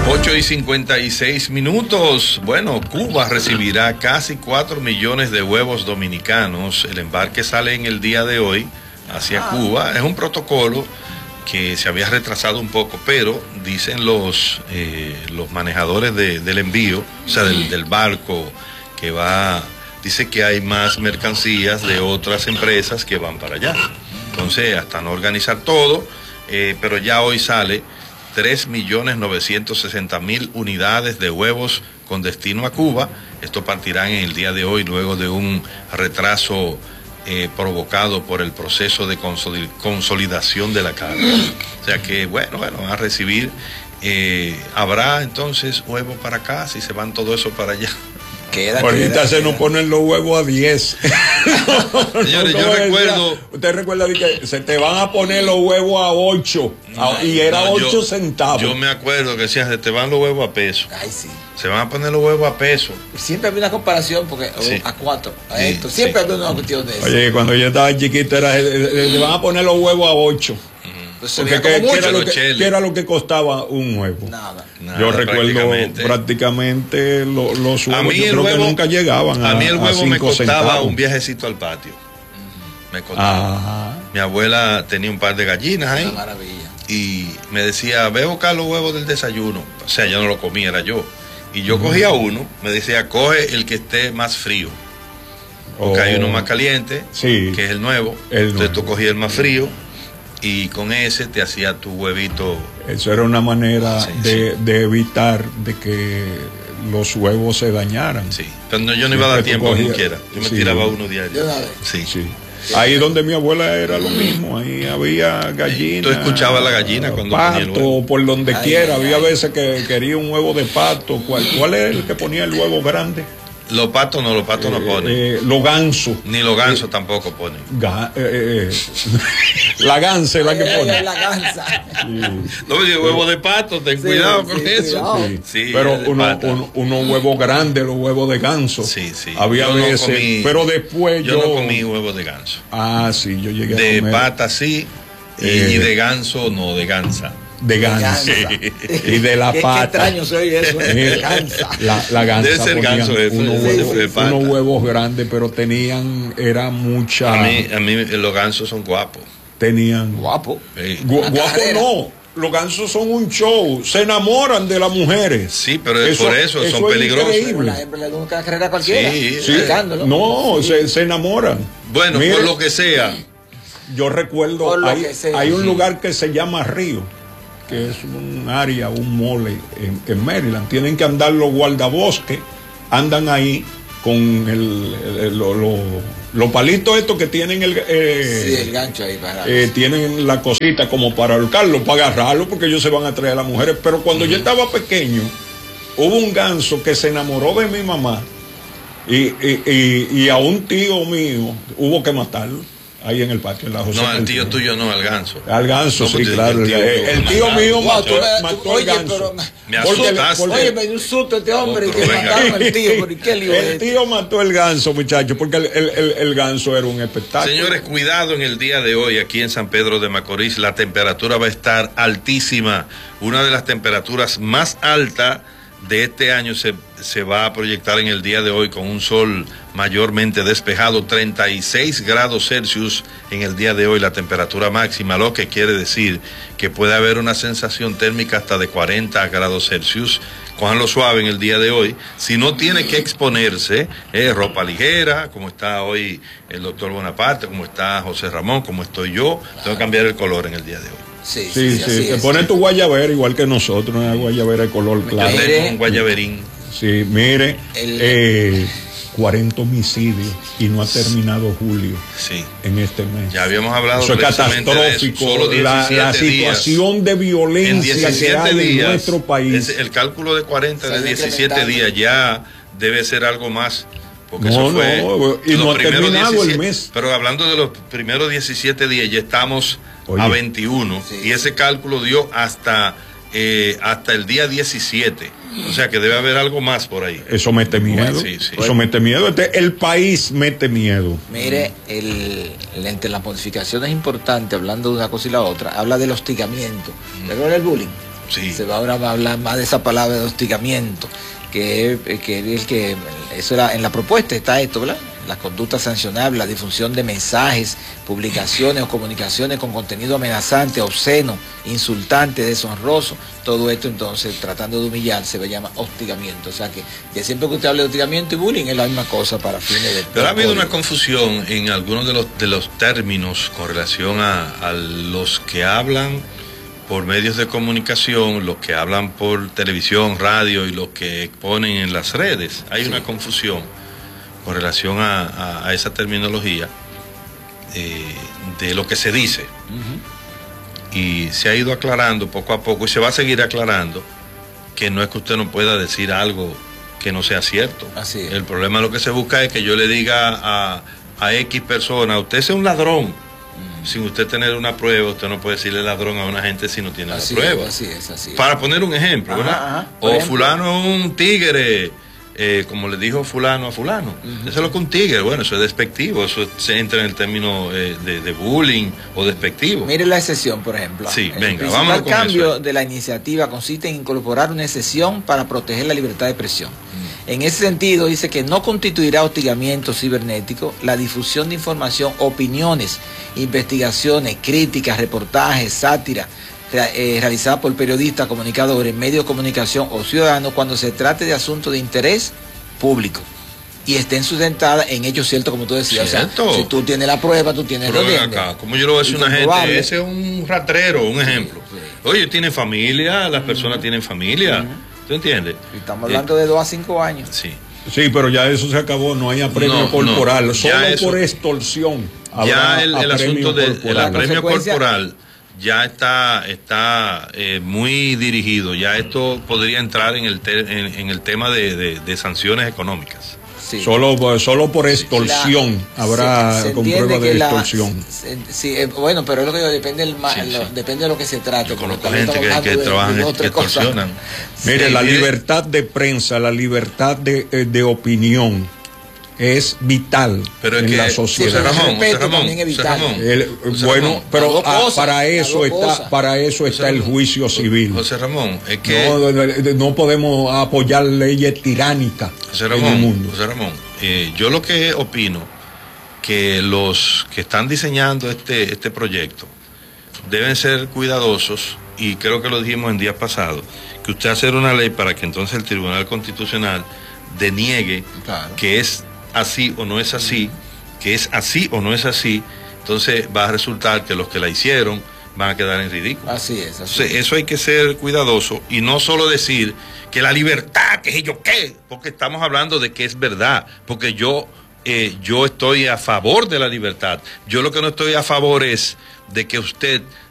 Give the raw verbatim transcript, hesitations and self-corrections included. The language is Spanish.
ocho y cincuenta y seis minutos. Bueno, Cuba recibirá casi cuatro millones de huevos dominicanos. El embarque sale en el día de hoy hacia ah. Cuba. Es un protocolo que se había retrasado un poco, pero dicen los, eh, los manejadores de, del envío, o sea, del, del barco que va, dice que hay más mercancías de otras empresas que van para allá. Entonces, hasta no organizar todo, eh, pero ya hoy sale tres millones novecientos sesenta mil unidades de huevos con destino a Cuba. Esto partirán en el día de hoy luego de un retraso eh, provocado por el proceso de consolidación de la carga. O sea que, bueno, bueno, van a recibir, eh, habrá entonces huevos para acá, si se van todo eso para allá. Queda, Ahorita queda, se queda. Nos ponen los huevos a diez. Señores, yo recuerdo. Usted recuerda que se te van a poner los huevos a ocho. No, y era no, ocho yo, centavos. Yo me acuerdo que decían, se te van los huevos a peso. Ay, sí. Se van a poner los huevos a peso. Siempre había una comparación, porque sí. a cuatro, a sí, esto. Siempre sí. había una cuestión de eso. Oye, cuando yo estaba chiquito, era, le van a poner los huevos a ocho. Pues porque que, que, era lo que, que era lo que costaba un huevo. Nada. Nada yo recuerdo prácticamente, prácticamente lo, los huevos, a mí yo el creo huevo, que nunca llegaban a, a mí el huevo me costaba centavos. Un viajecito al patio. Me costaba. Ajá. Mi abuela tenía un par de gallinas ahí. Una maravilla. Y me decía, ve a buscar los huevos del desayuno. O sea, yo no lo comía, era yo. Y yo uh-huh. cogía uno, me decía, coge el que esté más frío. Porque oh. hay uno más caliente, sí. que es el nuevo. El Entonces nuevo. tú cogías el más frío. Y con ese te hacía tu huevito. Eso era una manera sí, de, sí. de evitar de que los huevos se dañaran. Sí, pero no, yo no iba a dar tiempo como quiera. Yo me sí. tiraba uno diario. Sí, sí. Ahí donde mi abuela era lo mismo, ahí había gallinas. Tú escuchabas la gallina cuando pato, ponía el huevo. Por donde ay, quiera, ay, había ay. veces que quería un huevo de pato. ¿Cuál, cuál es el que ponía el huevo grande? Los patos no, los patos eh, no ponen. Eh, los gansos. Ni los gansos eh, tampoco ponen. Ga, eh, eh, la gansa es la que pone. La gansa. Sí. No, el huevo de pato, ten sí, cuidado con sí, eso. Sí. Sí, pero unos uno, uno huevos grandes, los huevos de ganso. Sí, sí. Había yo veces, no comí, pero después yo. Yo no comí huevos de ganso. Ah, sí, yo llegué de a comer. De pata sí, eh, y de ganso no, de gansa. De gansa. Y de la ¿Qué, pata. Qué extraño soy eso, de gansa. La, la gansa. Debe ser ganso eso. Unos, Sí, huevos, de pata. unos huevos grandes, pero tenían, era mucha. A mí, a mí los gansos son guapos. Tenían. Guapo. Sí. Gu guapo no. Los gansos son un show. Se enamoran de las mujeres. Sí, pero es eso, por eso, eso son es peligrosos. La hembra le da una carrera a cualquiera. Sí, sí. No, sí. Se, se enamoran. Bueno, Mire, por lo que sea. Yo recuerdo, hay, hay un lugar que se llama Río, que es un área, un mole en, en Maryland. Tienen que andar los guardabosques, andan ahí con el, el, el, los lo, lo palitos estos que tienen el, eh, sí, el gancho ahí para eh, tienen la cosita como para ahorcarlo, para agarrarlo, porque ellos se van a traer a las mujeres. Pero cuando uh-huh. yo estaba pequeño, hubo un ganso que se enamoró de mi mamá y, y, y, y a un tío mío hubo que matarlo. Ahí en el patio, en la José. No, el tío tuyo no, al ganso. Al ganso, no, sí, claro. El tío, el, el tío mío mató, wow, mató al ganso. Me asustaste. Oye, me dio un susto este hombre y que mataron al tío. ¿Por qué lío el tío mató el ganso, muchachos, porque el, el, el, el ganso era un espectáculo. Señores, cuidado en el día de hoy aquí en San Pedro de Macorís. La temperatura va a estar altísima. Una de las temperaturas más altas de este año se, se va a proyectar en el día de hoy con un sol mayormente despejado, treinta y seis grados Celsius en el día de hoy la temperatura máxima, lo que quiere decir que puede haber una sensación térmica hasta de cuarenta grados Celsius. Cójanlo suave en el día de hoy. Si no tiene que exponerse, eh, ropa ligera, como está hoy el doctor Bonaparte, como está José Ramón, como estoy yo, tengo que cambiar el color en el día de hoy. Sí, sí, sí, sí. Te pones tu guayabera igual que nosotros, una guayabera de color claro. Yo tengo un guayaberín. Sí, mire, el... eh, cuarenta homicidios y no ha terminado julio sí. en este mes. Ya habíamos hablado eso es catastrófico. Solo la, la situación de violencia que hay días, en nuestro país. El cálculo de cuarenta de diecisiete días ya debe ser algo más. Porque no, eso fue no, y no ha terminado diecisiete, el mes. Pero hablando de los primeros diecisiete días, ya estamos Oye, a veintiuno sí. y ese cálculo dio hasta, eh, hasta el día diecisiete. O sea que debe haber algo más por ahí. Eso mete miedo. Sí, sí. Eso mete miedo. Este, el país mete miedo. Mire, el, el, entre las modificaciones importantes, hablando de una cosa y la otra, habla del hostigamiento. ¿Recuerda el bullying? Sí. Se va ahora va a hablar más de esa palabra de hostigamiento, que, que el que eso era en la propuesta está esto, ¿verdad? Las conductas sancionables, la difusión de mensajes, publicaciones o comunicaciones con contenido amenazante, obsceno, insultante, deshonroso, todo esto entonces tratando de humillar se llama hostigamiento. O sea que, que siempre que usted hable de hostigamiento y bullying es la misma cosa para fines de... Pero ha habido una confusión en algunos de los, de los términos con relación a, a los que hablan por medios de comunicación, los que hablan por televisión, radio y los que exponen en las redes. Hay sí. una confusión con relación a, a, a esa terminología eh, de lo que se dice. Uh-huh. Y se ha ido aclarando poco a poco y se va a seguir aclarando que no es que usted no pueda decir algo que no sea cierto. Así es. El problema lo que se busca es que yo le diga a, a X persona, usted es un ladrón. Sin usted tener una prueba, usted no puede decirle ladrón a una gente si no tiene así la prueba. Es, así es, así es. Para poner un ejemplo, ajá, ¿verdad? Ajá. O ejemplo, fulano es un tigre, eh, como le dijo fulano a fulano. Uh-huh. Eso es lo que un tigre, bueno, eso es despectivo, eso se entra en el término eh, de, de bullying o despectivo. Mire la excepción, por ejemplo. Sí, el venga, vamos El cambio eso. de la iniciativa consiste en incorporar una excepción para proteger la libertad de expresión. Uh-huh. En ese sentido, dice que no constituirá hostigamiento cibernético la difusión de información, opiniones, investigaciones, críticas, reportajes, sátira, eh, realizadas por periodistas, comunicadores, medios de comunicación o ciudadanos cuando se trate de asuntos de interés público y estén sustentadas en hechos ciertos, como tú decías. ¿Cierto? O sea, si tú tienes la prueba, tú tienes los acá. Como yo lo voy a decir a una gente, ese es un rastrero, un ejemplo. Sí, sí. Oye, tienen familia, las uh-huh. personas tienen familia. Uh-huh. ¿Tú entiendes? Y estamos hablando eh, de dos a cinco años. Sí. Sí, pero ya eso se acabó, no hay apremio no, corporal, no, solo eso, por extorsión. Ya el, el asunto del apremio corporal ya está, está eh, muy dirigido, ya esto podría entrar en el, te, en, en el tema de, de, de sanciones económicas. Sí. Solo, solo por extorsión la, habrá se, se con prueba de extorsión. La, sí, eh, bueno, pero es lo que digo, depende, del, sí, lo, sí. depende de lo que se trate. Yo conozco gente que, que de, trabajan, de que extorsionan. Mire, sí, la mire. libertad de prensa, la libertad de, de opinión es vital pero es en que, la sociedad. José Ramón, José Ramón, también es vital. Ramón, el, José bueno, Ramón, pero a, cosas, para eso está, cosas. para eso está José el juicio civil. José Ramón, es que no, no podemos apoyar leyes tiránicas José Ramón, en el mundo. José Ramón, eh, yo lo que opino que los que están diseñando este este proyecto deben ser cuidadosos, y creo que lo dijimos en días pasados, que usted hacer una ley para que entonces el Tribunal Constitucional deniegue claro. que es así o no es así, que es así o no es así, entonces va a resultar que los que la hicieron van a quedar en ridículo. Así es. Así entonces, es. Eso hay que ser cuidadoso y no solo decir que la libertad, que es yo qué, porque estamos hablando de que es verdad, porque yo, eh, yo estoy a favor de la libertad. Yo lo que no estoy a favor es de que usted